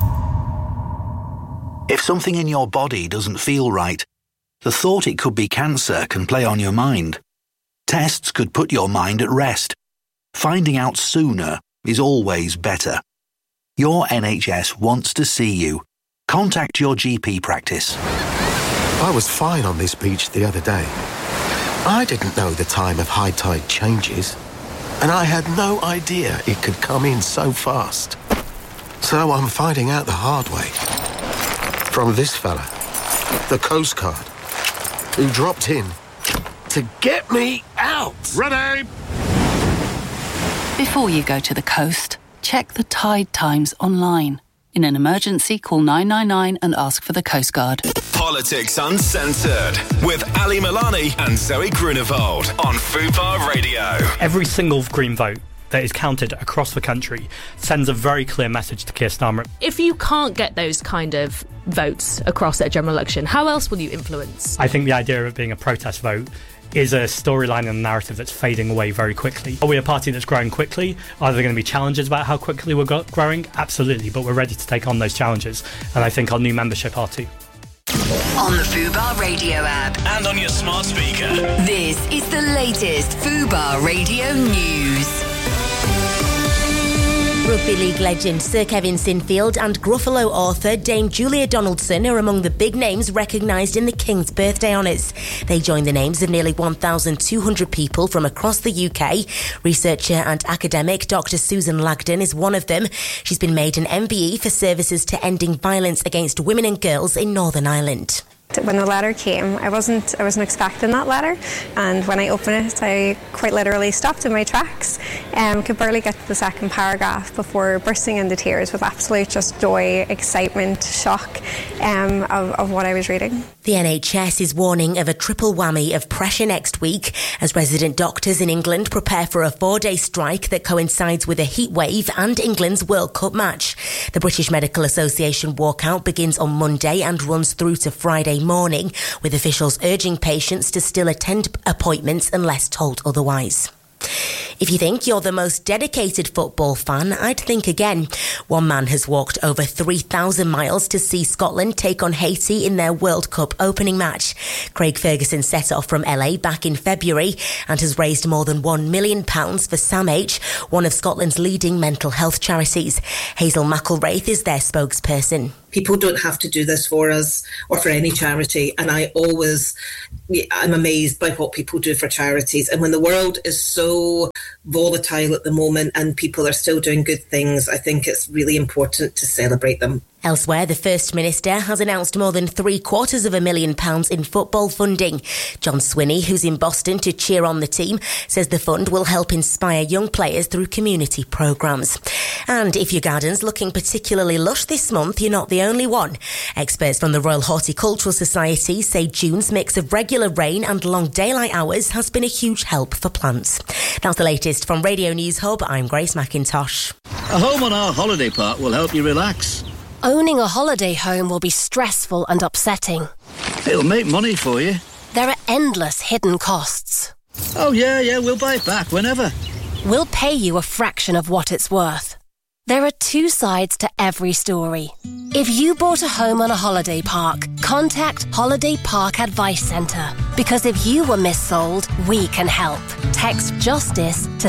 If something in your body doesn't feel right, the thought it could be cancer can play on your mind. Tests could put your mind at rest. Finding out sooner is always better. Your NHS wants to see you. Contact your GP practice. I was fine on this beach the other day. I didn't know the time of high tide changes, and I had no idea it could come in so fast. So I'm finding out the hard way. From this fella, the Coast Guard, who dropped in to get me out. Ready? Before you go to the coast, check the tide times online. In an emergency, call 999 and ask for the Coast Guard. Politics Uncensored with Ali Milani and Zoe Grunewald on Fubar Radio. Every single Green vote that is counted across the country sends a very clear message to Keir Starmer. If you can't get those kind of votes across at a general election, how else will you influence? I think the idea of it being a protest vote is a storyline and a narrative that's fading away very quickly. Are we a party that's growing quickly? Are there going to be challenges about how quickly we're growing? Absolutely, but we're ready to take on those challenges, and I think our new membership are too. On the Fubar Radio app. And on your smart speaker. This is the latest Fubar Radio news. Rugby League legend Sir Kevin Sinfield and Gruffalo author Dame Julia Donaldson are among the big names recognised in the King's Birthday Honours. They join the names of nearly 1,200 people from across the UK. Researcher and academic Dr Susan Lagden is one of them. She's been made an MBE for services to ending violence against women and girls in Northern Ireland. When the letter came, I wasn't expecting that letter, and when I opened it, I quite literally stopped in my tracks and could barely get to the second paragraph before bursting into tears with absolute just joy, excitement, shock of what I was reading. The NHS is warning of a triple whammy of pressure next week as resident doctors in England prepare for a 4-day strike that coincides with a heat wave and England's World Cup match. The British Medical Association walkout begins on Monday and runs through to Friday morning, with officials urging patients to still attend appointments unless told otherwise. If you think you're the most dedicated football fan, I'd think again. One man has walked over 3,000 miles to see Scotland take on Haiti in their World Cup opening match. Craig Ferguson set off from LA back in February and has raised more than £1 million for SAMH, one of Scotland's leading mental health charities. Hazel McElwraith is their spokesperson. People don't have to do this for us or for any charity, and I'm amazed by what people do for charities. And when the world is so volatile at the moment and people are still doing good things, I think it's really important to celebrate them. Elsewhere, the First Minister has announced more than £750,000 in football funding. John Swinney, who's in Boston to cheer on the team, says the fund will help inspire young players through community programmes. And if your garden's looking particularly lush this month, you're not the only one. Experts from the Royal Horticultural Society say June's mix of regular rain and long daylight hours has been a huge help for plants. That's the latest from Radio News Hub. I'm Grace McIntosh. A home on our holiday park will help you relax. Owning a holiday home will be stressful and upsetting. It'll make money for you. There are endless hidden costs. Oh, yeah, we'll buy it back whenever. We'll pay you a fraction of what it's worth. There are two sides to every story. If you bought a home on a holiday park, contact Holiday Park Advice Centre. Because if you were missold, we can help. Text JUSTICE to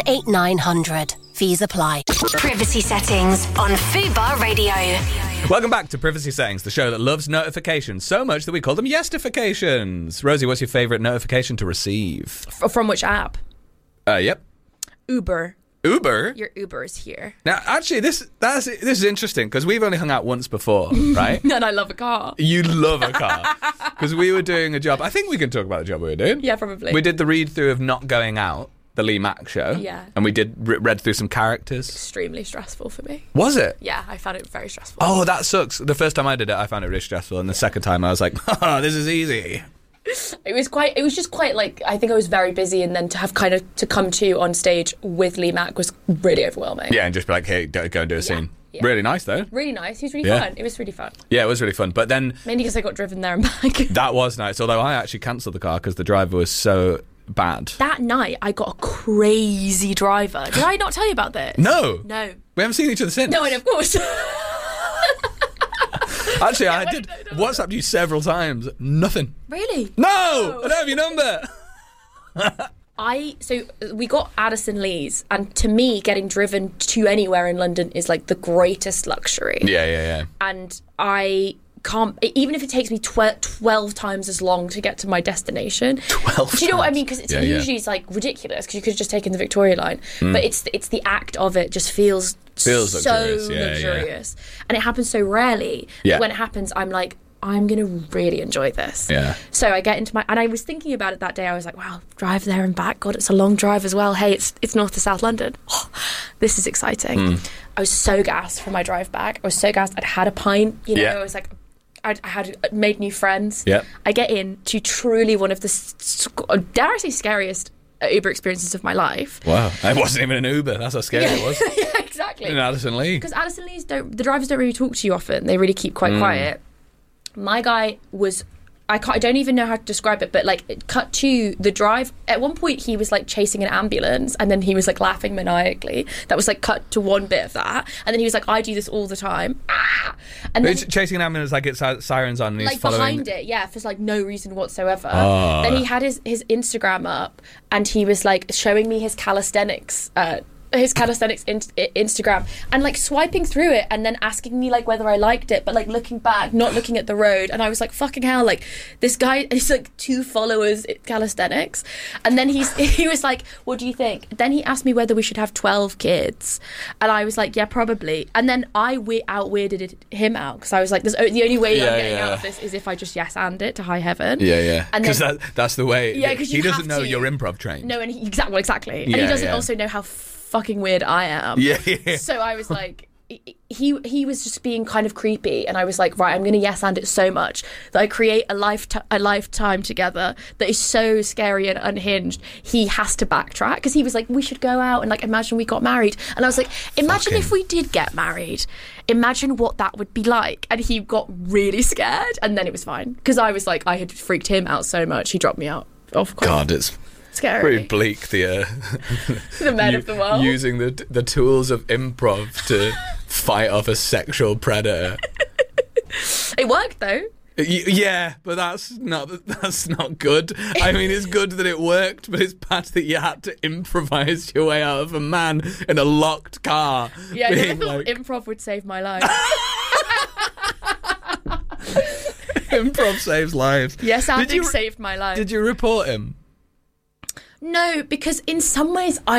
78900. Fees apply. Privacy settings on Fubar Radio. Welcome back to Privacy Settings, the show that loves notifications so much that we call them yes-ifications. Rosie, what's your favourite notification to receive? From which app? Yep. Uber. Uber? Your Uber is here. Now, actually, this is interesting because we've only hung out once before, right? And I love a car. You love a car. Because we were doing a job. I think we can talk about the job we were doing. Yeah, probably. We did the read-through of Not Going Out, the Lee Mack show. Yeah. And we did read through some characters. Extremely stressful for me. Was it? Yeah, I found it very stressful. Oh, that sucks. The first time I did it, I found it really stressful. And the second time, I was like, oh, this is easy. It was just quite like, I think I was very busy, and then to have kind of to come to on stage with Lee Mack was really overwhelming. Yeah, and just be like, hey, go and do a scene. Yeah. Really nice, though. Really nice. He was really fun. It was really fun. Yeah, it was really fun. But then... Mainly because I got driven there and back. That was nice, although I actually cancelled the car because the driver was so bad. That night, I got a crazy driver. Did I not tell you about this? No. No. We haven't seen each other since. No, and of course. Actually, I did WhatsApp you several times. Nothing. Really? No! I don't have your number. So we got Addison Lee's, and to me, getting driven to anywhere in London is like the greatest luxury. Yeah. And I can't, even if it takes me 12 times as long to get to my destination. 12 Do you know what I mean? Because it's usually it's like ridiculous because you could have just taken the Victoria line. But it's the act of it just feels so luxurious. And it happens so rarely. Yeah. But when it happens, I'm like, I'm going to really enjoy this. Yeah. So I get into and I was thinking about it that day. I was like, wow, drive there and back. God, it's a long drive as well. Hey, it's north to South London. Oh, this is exciting. I was so gassed for my drive back. I was so gassed. I'd had a pint, I was like, I had made new friends. Yeah. I get in to truly one of the, dare I say, scariest Uber experiences of my life. Wow. I wasn't even an Uber. That's how scary it was. Yeah, exactly. In Addison Lee. Because Addison Lee's the drivers don't really talk to you often. They really keep quite quiet. My guy was, I don't even know how to describe it, but like it cut to the drive. At one point he was like chasing an ambulance, and then he was like laughing maniacally. That was like cut to one bit of that, and then he was like, I do this all the time. And then, chasing an ambulance like it's sirens on and he's like following... behind it, for like no reason whatsoever. Oh. Then he had his Instagram up, and he was like showing me his calisthenics Instagram, and like swiping through it and then asking me like whether I liked it, but like looking back, not looking at the road. And I was like, fucking hell, like this guy is like 2 followers at calisthenics. And then he was like, what do you think? Then he asked me whether we should have 12 kids, and I was like, yeah, probably. And then I out-weirded him out because I was like, the only way I'm getting out of this is if I just yes and it to high heaven. Because that's the way. Yeah, because he doesn't know you're improv trained. No, and exactly. And he doesn't also know how fucking weird I am. Yeah. So I was like, he was just being kind of creepy, and I was like, right, I'm going to yes and it so much that I create a lifetime together that is so scary and unhinged. He has to backtrack because he was like, we should go out and like imagine we got married, and I was like, imagine if we did get married. Imagine what that would be like. And he got really scared, and then it was fine because I was like, I had freaked him out so much. He dropped me out. Of course. God, Scary. Pretty bleak. The men of the world using the tools of improv to fight off a sexual predator. It worked though. Yeah, but that's not good. I mean, it's good that it worked, but it's bad that you had to improvise your way out of a man in a locked car. Yeah, I never thought improv would save my life. Improv saves lives. Yes, Andy saved my life. Did you report him? No, because in some ways I